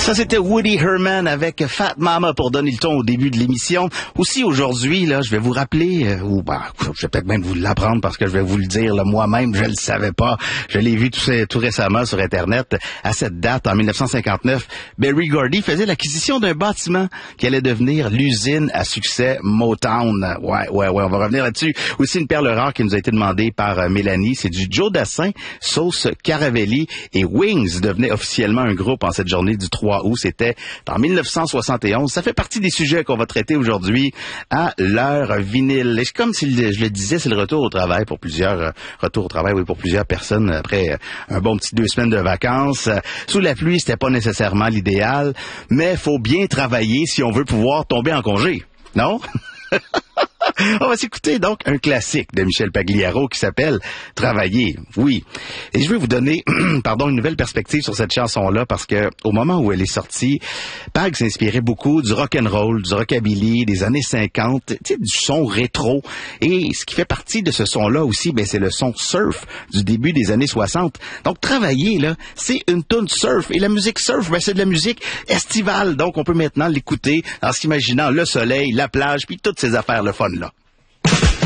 Ça, c'était Woody Herman avec Fat Mama pour donner le ton au début de l'émission. Aussi, aujourd'hui, là, je vais vous rappeler, je vais peut-être même vous l'apprendre parce que je vais vous le dire là, moi-même, je le savais pas. Je l'ai vu tout récemment sur Internet. À cette date, en 1959, Berry Gordy faisait l'acquisition d'un bâtiment qui allait devenir l'usine à succès Motown. Ouais, on va revenir là-dessus. Aussi, une perle rare qui nous a été demandée par Mélanie, c'est du Joe Dassin, sauce Caravelli, et Wings devenait officiellement un groupe en cette journée du 3 août. C'était en 1971. Ça fait partie des sujets qu'on va traiter aujourd'hui à l'heure vinyle. Et comme je le disais, c'est le retour au travail pour plusieurs pour plusieurs personnes après un bon petit 2 semaines de vacances. Sous la pluie, c'était pas nécessairement l'idéal, mais faut bien travailler si on veut pouvoir tomber en congé. Non? On va s'écouter donc un classique de Michel Pagliaro qui s'appelle « Travailler ». Oui. Et je vais vous donner une nouvelle perspective sur cette chanson-là parce que au moment où elle est sortie, Pag s'inspirait beaucoup du rock'n'roll, du rockabilly des années 50, tu sais, du son rétro. Et ce qui fait partie de ce son-là aussi, c'est le son surf du début des années 60. Donc, Travailler, là, c'est une toune surf. Et la musique surf, c'est de la musique estivale. Donc, on peut maintenant l'écouter en s'imaginant le soleil, la plage, puis toutes ces affaires le fun là.